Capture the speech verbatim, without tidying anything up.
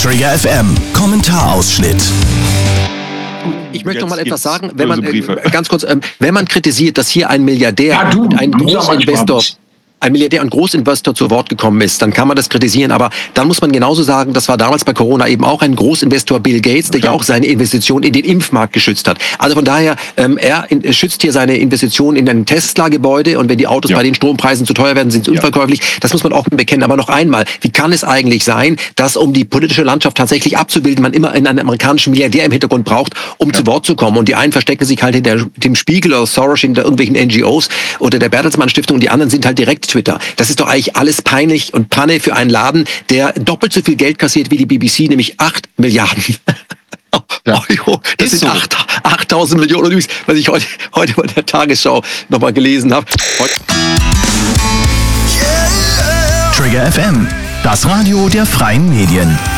Trigger F M, Kommentarausschnitt. Ich möchte noch mal etwas sagen, wenn man, äh, ganz kurz, ähm, wenn man kritisiert, dass hier ein Milliardär Ja, du, und ein du Großinvestor... ein Milliardär und Großinvestor zu Wort gekommen ist, dann kann man das kritisieren, aber dann muss man genauso sagen, das war damals bei Corona eben auch ein Großinvestor Bill Gates, der ja auch seine Investition in den Impfmarkt geschützt hat. Also von daher, ähm, er in, schützt hier seine Investition in ein Tesla-Gebäude und wenn die Autos ja. bei den Strompreisen zu teuer werden, sind sie ja. unverkäuflich. Das muss man auch bekennen. Aber noch einmal, wie kann es eigentlich sein, dass um die politische Landschaft tatsächlich abzubilden, man immer einen amerikanischen Milliardär im Hintergrund braucht, um ja. zu Wort zu kommen? Und die einen verstecken sich halt hinter dem Spiegel oder Soros, hinter irgendwelchen N G Os oder der Bertelsmann Stiftung und die anderen sind halt direkt Twitter. Das ist doch eigentlich alles peinlich und Panne für einen Laden, der doppelt so viel Geld kassiert wie die B B C, nämlich acht Milliarden. Ja. Euro. Das ist sind so. achttausend Millionen, was ich heute, heute bei der Tagesschau nochmal gelesen habe. Trigger F M, das Radio der freien Medien.